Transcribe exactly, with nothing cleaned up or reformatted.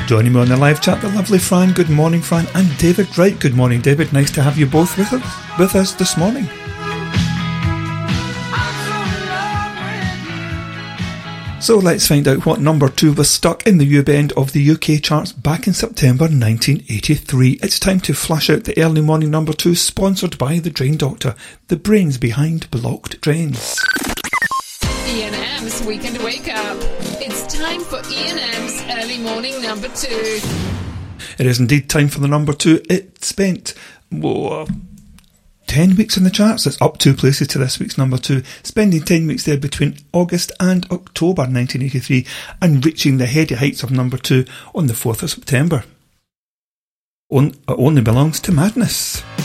Joining me on the live chat, the lovely Fran. Good morning, Fran. And David Wright. Good morning, David. Nice to have you both with us, with us this morning. So let's find out what number two was stuck in the U-bend of the U K charts back in September nineteen eighty-three. It's time to flush out the early morning number two, sponsored by the Drain Doctor, the brains behind blocked drains. E and M's Weekend Wake Up. It's time for E and M's early morning number two. It is indeed time for the number two. It spent whoa, ten weeks in the charts. It's up two places to this week's number two, spending ten weeks there between August and October nineteen eighty-three, and reaching the heady heights of number two on the fourth of September. On, it only belongs to Madness.